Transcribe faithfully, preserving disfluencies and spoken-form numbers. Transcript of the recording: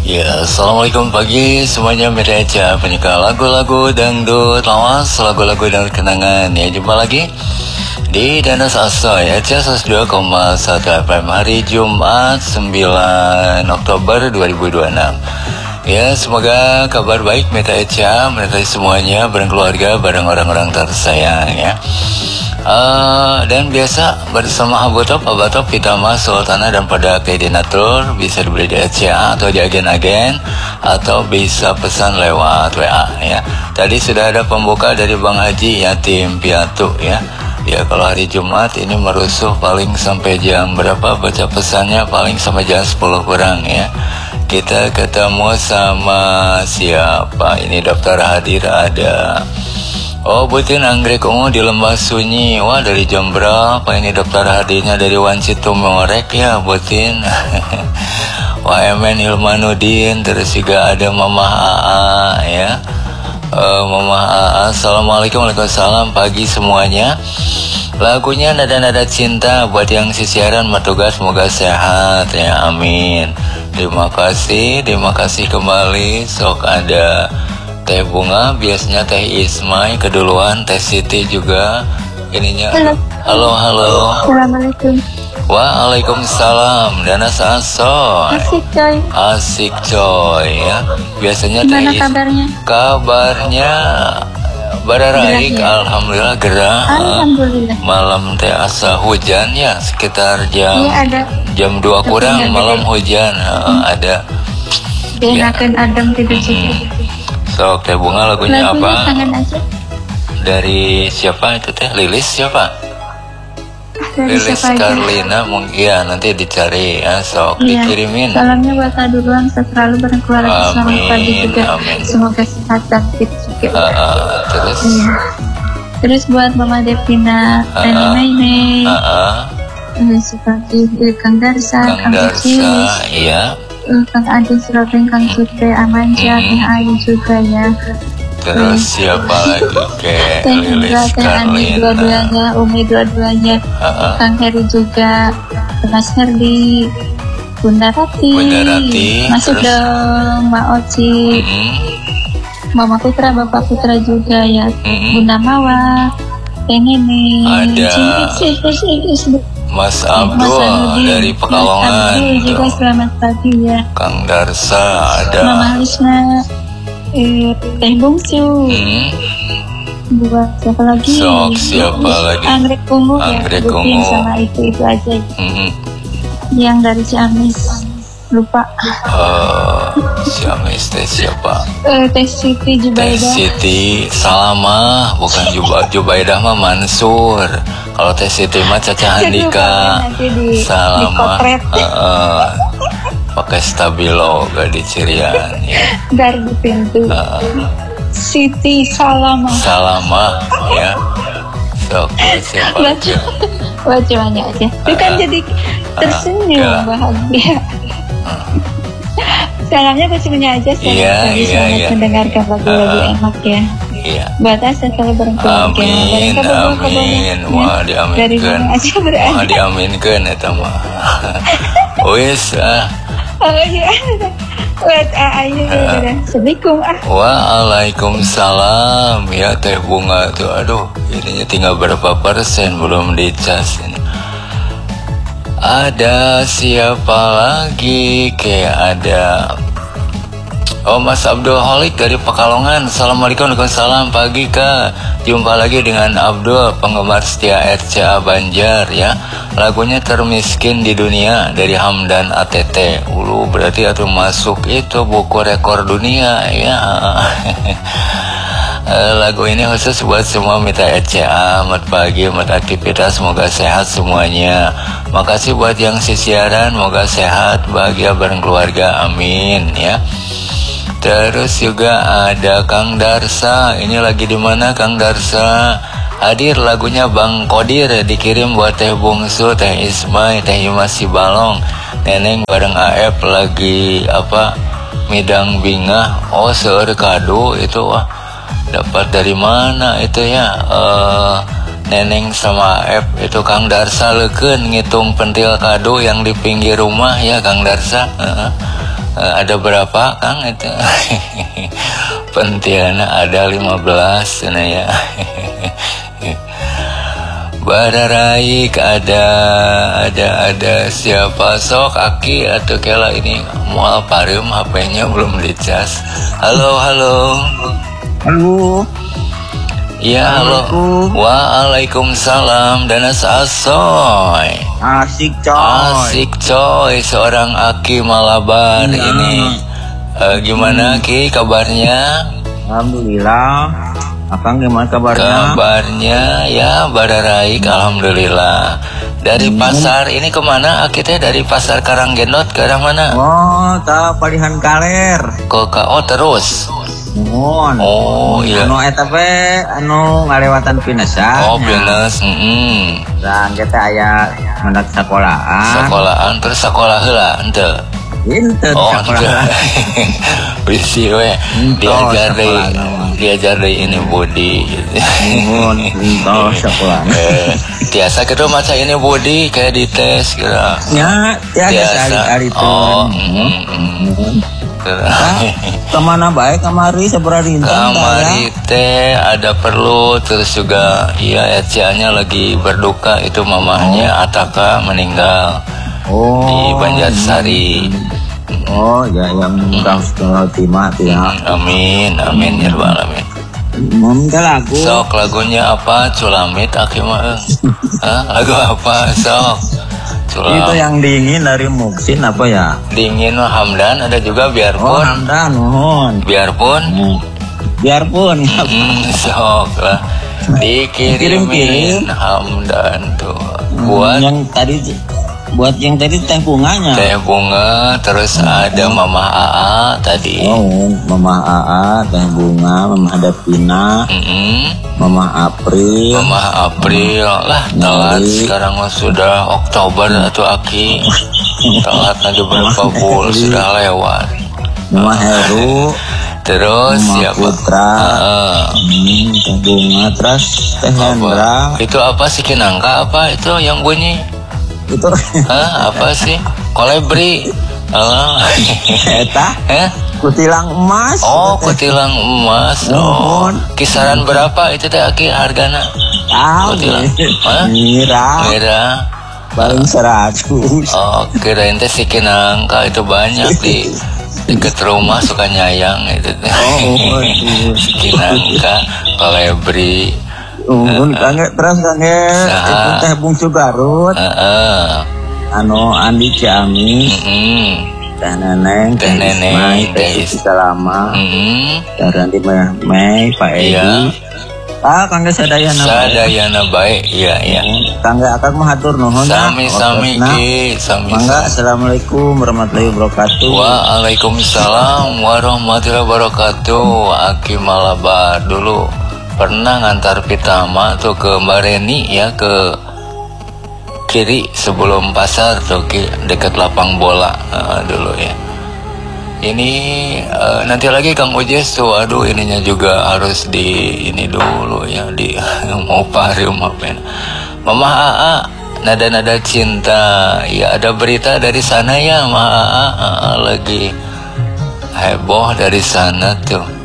Ya, assalamualaikum pagi semuanya Mereca, penyuka lagu-lagu dangdut lawas, lagu-lagu dangdut kenangan. Ya, jumpa lagi di Danas Asoy Eca seratus dua koma satu F M hari Jumat sembilan Oktober dua ribu dua puluh enam. Ya, semoga kabar baik Meta Eca menyertai semuanya bareng keluarga, bareng orang-orang tersayang ya. Uh, dan biasa bersama Abu Top, Abu Top, Pitama, Sultana dan pada koordinator bisa dibeli di E C A atau di agen-agen atau bisa pesan lewat W A ya. Tadi sudah ada pembuka dari Bang Haji Yatim Piatu ya. Ya kalau hari Jumat ini merusuh paling sampai jam berapa, baca pesannya paling sampai jam sepuluh kurang ya. Kita ketemu sama siapa? Ini daftar hadir ada Oh, Butin Anggrek Ungu di Lembah Sunyi. Wah, dari jam berapa ini daftar hadirnya dari Wancitu Mengorek ya, Butin. Wah, Emen Ilmanudin, terus juga ada Mama A A ya. Uh, Mama A A, Assalamualaikum, Waalaikumsalam pagi semuanya. Lagunya Nada-Nada Cinta buat yang sisiaran bertugas, semoga sehat ya, amin. Terima kasih, terima kasih kembali. Sok ada Teh Bunga, biasanya Teh Ismay keduluan, Teh Siti juga ininya. Halo. Halo, halo. Assalamualaikum. Waalaikumsalam. Danas Asoy. Asik coy. Asik coy ya. Biasanya Gimana Teh Is- kabarnya? Kabarnya Bararaik, Gerah, ya? alhamdulillah gerah. Alhamdulillah. Malam teh asa hujan ya, sekitar jam Iya ada. jam dua Tapi kurang nggak malam gede. hujan. Hmm. Ada. Dienakan adem tidur Hmm. juga. Sok Teh Bunga lagunya, Lagunya apa? kangen aja. Dari siapa itu Teh? Lilis siapa? Dari Lilis siapa aja? Karlina mungkin ya, nanti dicari ya, sok Iya. dikirimin. Salamnya buat duluan, selalu bareng keluarga, selamat Amin, pagi juga. amin. Semoga sehat dan fit juga. Uh, uh, terus Iya. Terus buat Mama Devina, Ah, Reni ah. Maine, uh, uh, eh, Supati, eh, Kang Darsa, Kang Kang Darsa Ucis, iya. eh, Kang Adin Serobeng, Kang Sutre, Amansyah, Hmm. Teh Ayu juga ya. Terus siapa lagi ke Teh Indra, Lilis Teh Ani Karlina. dua-duanya, Umi dua-duanya, Uh, uh. Kang Heri juga, Mas Herdi, Bunda Rati, Bunda Rati, masuk terus? dong, Mbak Oci, Mm-mm. Mama Putra, Bapak Putra juga ya, Mm-mm. Bunda Mawa, Teh Nini, Ada Cimpis, Cimpis, Cimpis, Mas Mas Abdul Anudin, dari Mas Pekalongan Abdul juga tuh. selamat pagi ya, Kang Darsa ada. Mama Lisna, eh, Teh Bungsu, Hmm. buat siapa lagi? Sok, siapa lagi? Anggrek Ungu Anggrek ya, Rutin Ungu. sama itu itu aja. Mm-mm. Yang dari Ciamis lupa. Uh, siapa istri siapa? Eh, Teh Siti Teh Jubaida. Siti Salamah, bukan Juba, Jubaidah mah Mansur. Kalau Teh Siti mah Caca Handika. Nanti di, Salamah. dipotret. Uh, pakai stabilo gak dicirian ya. Dari di pintu. Uh, Siti Salamah. Salamah ya. Sok siapa lagi? Baca, bacanya aja. Itu kan jadi tersenyum ya. bahagia. Salamnya bacanya aja. Selamat Iya, pagi, iya, selamat iya. mendengarkan lagu-lagu Ah. enak ya. Iya. Batas selalu bareng keluarga. Amin, Bareng kabar-kabarnya, amin. ya. Wah, Dari diaminkan. mana aja Wah, berada. diaminkan eta mah. Wis ah. Oh iya. Buat ayo Assalamualaikum ah. Waalaikumsalam ya Teh Bunga tuh. Aduh, ininya tinggal berapa persen belum dicas ini. Ada siapa lagi? Kayak ada Oh, Mas Abdul Holik dari Pekalongan. Assalamualaikum, Waalaikumsalam pagi Kak. Jumpa lagi dengan Abdul, penggemar setia R C A Banjar ya. Lagunya Termiskin di Dunia dari Hamdan A T T. Ulu berarti atau masuk itu buku rekor dunia ya. Lagu ini khusus buat semua mitra R C A. Selamat pagi, selamat aktivitas, semoga sehat semuanya. Makasih buat yang sisiaran, semoga sehat, bahagia bareng keluarga, amin ya. Terus juga ada Kang Darsa. Ini lagi di mana Kang Darsa? Hadir lagunya Bang Kodir dikirim buat Teh Bungsu, Teh Ismay, Teh Imas Sibalong. Neneng bareng A F lagi apa? Midang bingah. Oh, seur kado itu wah. Dapat dari mana itu ya? Uh, Neneng sama A F itu Kang Darsa leukeun ngitung pentil kado yang di pinggir rumah ya Kang Darsa. Uh-huh. Uh, ada berapa Kang itu? Pentiana ada lima belas sana ya. Bararaik ada ada ada siapa sok Aki atau kela ini mual parim H P-nya belum dicas. Halo halo. Halo. Ya halo. Waalaikumsalam Danas Asoy. Asik coy. Asik coy, seorang Aki Malabar ya. Ini uh, gimana hmm. Ki kabarnya? Alhamdulillah. Akang gimana kabarnya? Kabarnya ya bararaik alhamdulillah. Dari hmm. pasar ini kemana Aki teh? Dari pasar Karanggendot ke arah mana? Oh, ta Palihan Kaler. Ke K O terus. Mohon. Oh iya. Anu eta teh anu ngalewatan Pinesan. Oh Pines. Heeh. Dan kita aya mendak sekolahan. Sekolahan terus sekolah heula henteu. Henteu oh, sekolahan. Bisi we. Diajar deui diajar deui ini body gitu. Mohon henteu sekolah. Eh, biasa kita maca ini body kayak dites kira. Ya, biasa ari-ari teh. Oh, heeh. Kemana baik kamari seberari kamari teh ada perlu terus juga iya Ecianya lagi berduka itu mamahnya oh. Ataka meninggal oh. di Banjarsari. Oh ya yang meninggal setelah timah ya. Amin amin ya rabbal alamin. Minta lagu. Sok lagunya apa? Culamit Aki mah. Hah? Lagu apa? Sok. Culam. Itu yang dingin dari Muksin apa ya? Dingin Hamdan ada juga biarpun. Oh Hamdan, mohon. Biarpun. Hmm. Biarpun. Hmm, sok lah. Dikirimin Hamdan tuh. Buat yang tadi buat yang tadi teh bunganya. Teh bunga terus hmm. ada Mama Aa tadi. Oh, Mama Aa, teh bunga, Mama Dapina. Mm-hmm. Mama April, Mama April lah telat sekarang sudah Oktober atau Aki telat lagi berapa bulan sudah lewat. Mama Heru, terus Mama siapa? Putra, uh, hmm, Teh Bunga, terus Teh Hendra. Itu apa sih kinangka apa itu yang bunyi? Itu Hah, apa sih? Kolibri. Oh. Eta? Eh? Kutilang emas. Oh, kutilang emas. Oh. Kisaran berapa itu teh Aki hargana? Ah, kutilang. Mira. Mira. Paling seratus. Oh, kirain teh si kinangka itu banyak di dekat rumah suka nyayang itu teh. Oh, si kinangka, kolibri. Ungun kange terus kange itu teh bungsu Garut. Heeh. Anu Andi Ciami. Heeh. Teh Neneng, Teh Neneng, Teh Salama. Heeh. Teh Ranti Mei, Pak Edi. Ah, kangge sadayana. Sadayana baik, iya iya. Kangge akak mah hatur nuhun. Sami-sami ki, sami. Mangga, assalamualaikum warahmatullahi wabarakatuh. Waalaikumsalam warahmatullahi wabarakatuh. Aki Malabar dulu pernah ngantar Pitama tuh ke Mbak Reni ya, ke kiri sebelum pasar tuh dekat lapang bola uh, dulu ya. Ini uh, nanti lagi Kang Ujes tuh, aduh ininya juga harus di ini dulu ya, di mau parium apa ya. Mama Aa, nada-nada cinta ya, ada berita dari sana ya Mama Aa, Aa lagi heboh dari sana tuh.